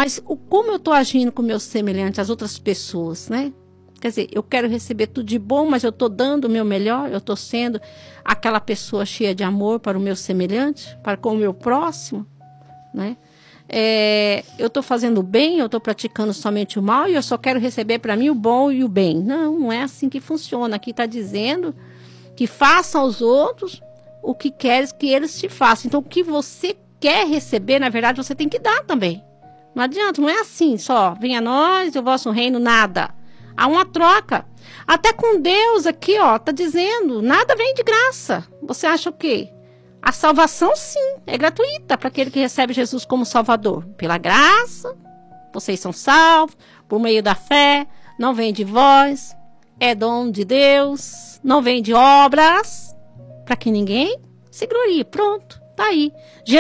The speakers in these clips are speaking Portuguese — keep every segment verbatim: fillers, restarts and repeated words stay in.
Mas o, como eu estou agindo com meus semelhantes, as outras pessoas, né? Quer dizer, eu quero receber tudo de bom, mas eu estou dando o meu melhor, eu estou sendo aquela pessoa cheia de amor para o meu semelhante, para com o meu próximo, né? É, eu estou fazendo o bem, eu estou praticando somente o mal e eu só quero receber para mim o bom e o bem. Não, não é assim que funciona. Aqui está dizendo que faça aos outros o que queres que eles te façam. Então, o que você quer receber, na verdade, você tem que dar também. Não adianta, não é assim só. Venha a nós e o vosso reino, nada. Há uma troca. Até com Deus aqui, ó, tá dizendo, nada vem de graça. Você acha o quê? A salvação, sim, é gratuita para aquele que recebe Jesus como Salvador. Pela graça, vocês são salvos, por meio da fé, não vem de vós, é dom de Deus, não vem de obras, para que ninguém se glorie. Pronto, tá aí.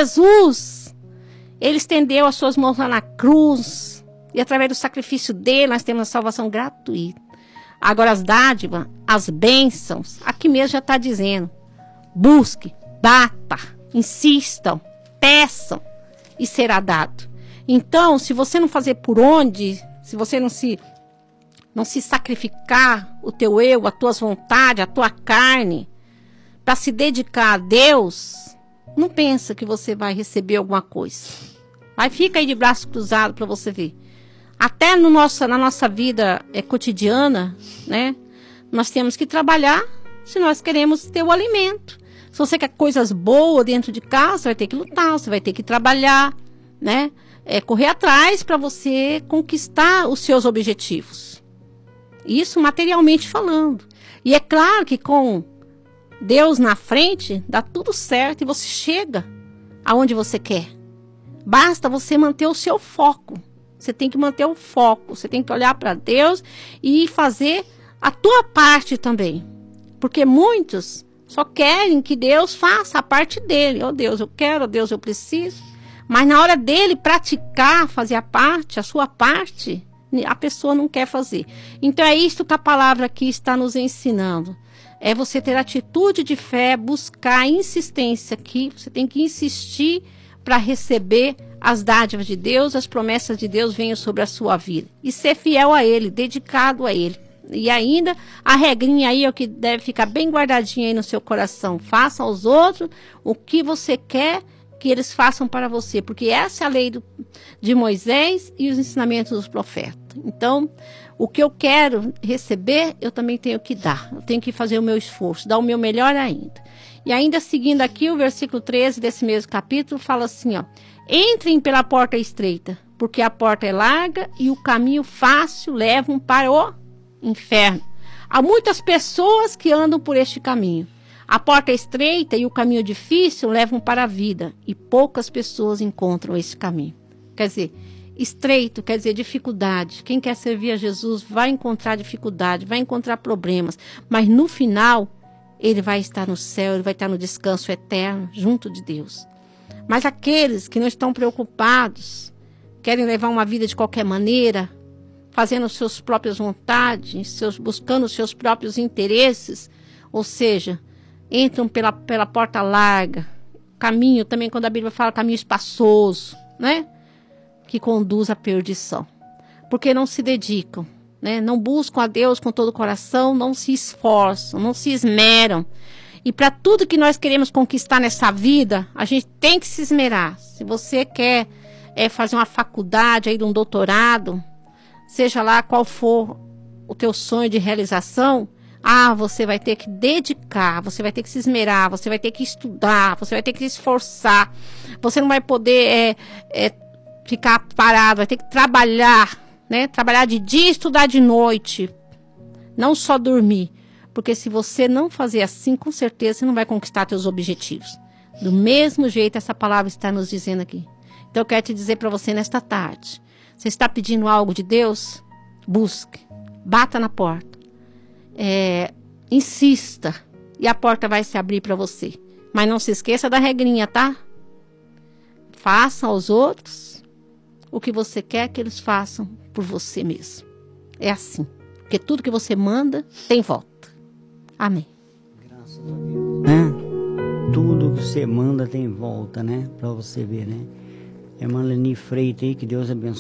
Jesus, ele estendeu as suas mãos lá na cruz, e através do sacrifício dele, nós temos a salvação gratuita. Agora, as dádivas, as bênçãos, aqui mesmo já está dizendo, busque, bata, insistam, peçam e será dado. Então, se você não fazer por onde, se você não se, não se sacrificar o teu eu, as tuas vontades, a tua carne, para se dedicar a Deus, não pensa que você vai receber alguma coisa. Vai, fica aí de braço cruzado para você ver. Até no nosso, na nossa vida é, cotidiana, né? Nós temos que trabalhar se nós queremos ter o alimento. Se você quer coisas boas dentro de casa, você vai ter que lutar, você vai ter que trabalhar, né? É, correr atrás para você conquistar os seus objetivos. Isso materialmente falando. E é claro que com Deus na frente, dá tudo certo e você chega aonde você quer. Basta você manter o seu foco. Você tem que manter o foco, você tem que olhar para Deus e fazer a tua parte também. Porque muitos só querem que Deus faça a parte dele. Oh Deus, eu quero, oh Deus, eu preciso. Mas na hora dele praticar, fazer a parte, a sua parte, a pessoa não quer fazer. Então é isso que a palavra aqui está nos ensinando. É você ter atitude de fé, buscar insistência aqui. Você tem que insistir para receber as dádivas de Deus, as promessas de Deus venham sobre a sua vida. E ser fiel a Ele, dedicado a Ele. E ainda, a regrinha aí é o que deve ficar bem guardadinha aí no seu coração. Faça aos outros o que você quer que eles façam para você. Porque essa é a lei do, de Moisés e os ensinamentos dos profetas. Então, o que eu quero receber, eu também tenho que dar. Eu tenho que fazer o meu esforço, dar o meu melhor ainda. E ainda seguindo aqui, o versículo treze desse mesmo capítulo fala assim, ó. Entrem pela porta estreita, porque a porta é larga e o caminho fácil levam para o inferno. Há muitas pessoas que andam por este caminho. A porta estreita e o caminho difícil levam para a vida e poucas pessoas encontram esse caminho. Quer dizer, estreito quer dizer dificuldade. Quem quer servir a Jesus vai encontrar dificuldade, vai encontrar problemas, mas no final ele vai estar no céu, ele vai estar no descanso eterno junto de Deus. Mas aqueles que não estão preocupados, querem levar uma vida de qualquer maneira, fazendo suas próprias vontades, seus, buscando os seus próprios interesses, ou seja, entram pela, pela porta larga, caminho também, quando a Bíblia fala caminho espaçoso, né? Que conduz à perdição. Porque não se dedicam, né? Não buscam a Deus com todo o coração, não se esforçam, não se esmeram. E para tudo que nós queremos conquistar nessa vida, a gente tem que se esmerar. Se você quer é, fazer uma faculdade, aí, um doutorado, seja lá qual for o teu sonho de realização, ah, você vai ter que dedicar, você vai ter que se esmerar, você vai ter que estudar, você vai ter que se esforçar. Você não vai poder é, é, ficar parado, vai ter que trabalhar, né? Trabalhar de dia e estudar de noite. Não só dormir. Porque se você não fazer assim, com certeza você não vai conquistar seus objetivos. Do mesmo jeito, essa palavra está nos dizendo aqui. Então eu quero te dizer para você nesta tarde. Você está pedindo algo de Deus? Busque. Bata na porta. É, insista. E a porta vai se abrir para você. Mas não se esqueça da regrinha, tá? Faça aos outros o que você quer que eles façam por você mesmo. É assim. Porque tudo que você manda tem volta. Amém. Graças a Deus. Né? Tudo que você manda tem volta, né? Pra você ver, né? É Marlene Freitas aí, que Deus abençoe.